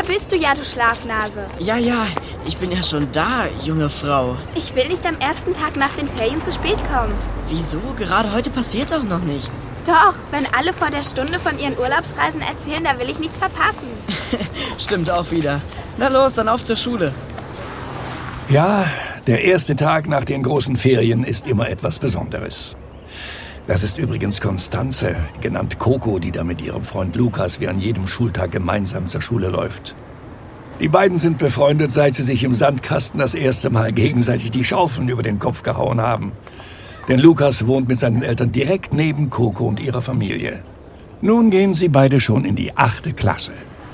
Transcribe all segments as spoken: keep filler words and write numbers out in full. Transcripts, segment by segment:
bist du ja, du Schlafnase. Ja, ja, ich bin ja schon da, junge Frau. Ich will nicht am ersten Tag nach den Ferien zu spät kommen. Wieso? Gerade heute passiert doch noch nichts. Doch, wenn alle vor der Stunde von ihren Urlaubsreisen erzählen, da will ich nichts verpassen. Stimmt auch wieder. Na los, dann auf zur Schule. Ja, der erste Tag nach den großen Ferien ist immer etwas Besonderes. Das ist übrigens Konstanze, genannt Coco, die da mit ihrem Freund Lukas wie an jedem Schultag gemeinsam zur Schule läuft. Die beiden sind befreundet, seit sie sich im Sandkasten das erste Mal gegenseitig die Schaufeln über den Kopf gehauen haben. Denn Lukas wohnt mit seinen Eltern direkt neben Coco und ihrer Familie. Nun gehen sie beide schon in die achte Klasse.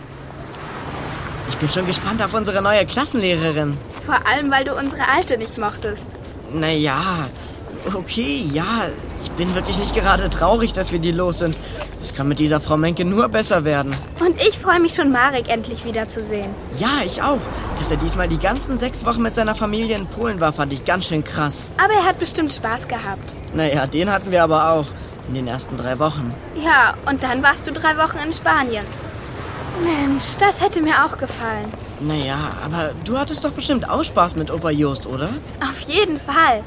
Ich bin schon gespannt auf unsere neue Klassenlehrerin. Vor allem, weil du unsere alte nicht mochtest. Naja, okay, ja. Ich bin wirklich nicht gerade traurig, dass wir die los sind. Es kann mit dieser Frau Menke nur besser werden. Und ich freue mich schon, Marek endlich wiederzusehen. Ja, ich auch. Dass er diesmal die ganzen sechs Wochen mit seiner Familie in Polen war, fand ich ganz schön krass. Aber er hat bestimmt Spaß gehabt. Naja, den hatten wir aber auch. In den ersten drei Wochen. Ja, und dann warst du drei Wochen in Spanien. Mensch, das hätte mir auch gefallen. Naja, aber du hattest doch bestimmt auch Spaß mit Opa Jost, oder? Auf jeden Fall.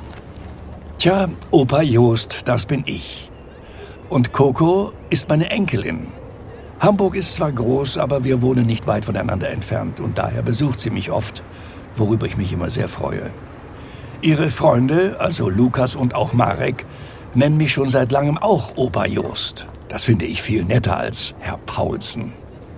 Tja, Opa Jost, das bin ich. Und Coco ist meine Enkelin. Hamburg ist zwar groß, aber wir wohnen nicht weit voneinander entfernt und daher besucht sie mich oft, worüber ich mich immer sehr freue. Ihre Freunde, also Lukas und auch Marek, nennen mich schon seit langem auch Opa Jost. Das finde ich viel netter als Herr Paulsen.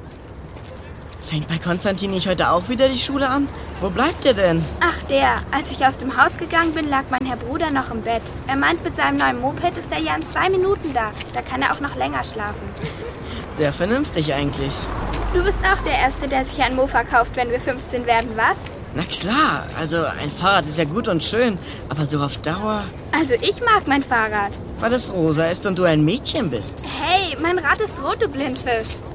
Fängt bei Konstantin nicht heute auch wieder die Schule an? Wo bleibt er denn? Ach, der. Als ich aus dem Haus gegangen bin, lag mein Herr Bruder noch im Bett. Er meint, mit seinem neuen Moped ist er ja in zwei Minuten da. Da kann er auch noch länger schlafen. Sehr vernünftig eigentlich. Du bist auch der Erste, der sich ein Mofa kauft, wenn wir fünfzehn werden, was? Na klar, also ein Fahrrad ist ja gut und schön, aber so auf Dauer... Also ich mag mein Fahrrad. Weil es rosa ist und du ein Mädchen bist. Hey, mein Rad ist rot, du Blindfisch.